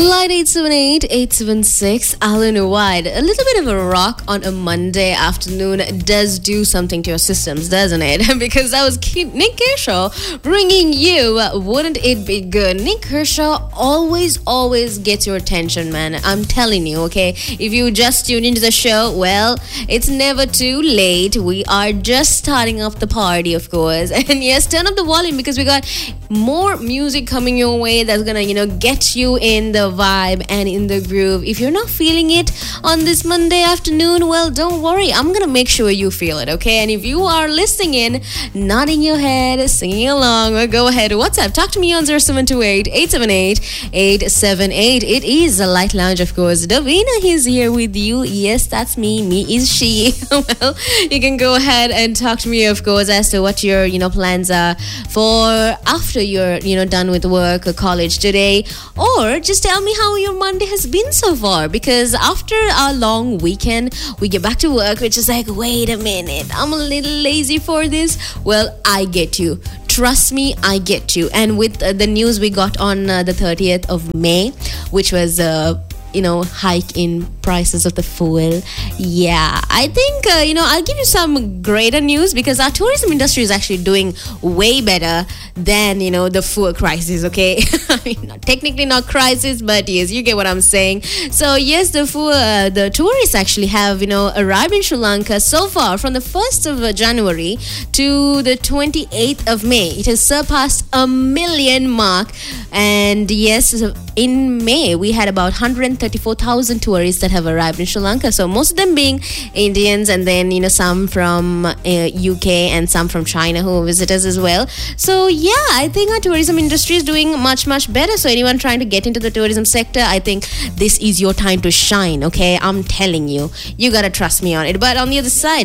Line 878-876, Alan White. A little bit of a rock on a Monday afternoon does do something to your systems, doesn't it? Because that was Nick Kershaw bringing you Wouldn't It Be Good? Nick Kershaw always gets your attention, man. I'm telling you, okay? If you just tuned into the show, well, it's never too late. We are just starting up the party, of course. And yes, turn up the volume because we got more music coming your way that's gonna, get you in the vibe and in the groove. If you're not feeling it on this Monday afternoon, well, don't worry. I'm gonna make sure you feel it, okay? And if you are listening in, nodding your head, singing along, well, go ahead. WhatsApp, talk to me on 0728-878-878. It is a Light Lounge, of course. Davina is here with you. Yes, that's me. Me is she. Well, you can go ahead and talk to me, of course, as to what your, plans are for after you're, done with work or college today. Or just tell me how your Monday has been so far. Because after our long weekend, we get back to work, which is like, wait a minute, I'm a little lazy for this. Well, I get you. Trust me, I get you. And with the news we got on the 30th of May, which was hike in prices of the fuel. Yeah, I think, I'll give you some greater news because our tourism industry is actually doing way better than, the fuel crisis, okay? I mean, technically not crisis, but yes, you get what I'm saying. So yes, the tourists actually have, arrived in Sri Lanka so far from the 1st of January to the 28th of May. It has surpassed 1 million mark. And yes, in May, we had about 134,000 tourists that have arrived in Sri Lanka. So most of them being Indians and then, some from UK and some from China who visit us as well. So yeah, I think our tourism industry is doing much better. So anyone trying to get into the tourism sector, I think this is your time to shine, okay? I'm telling you, you gotta trust me on it. But on the other side,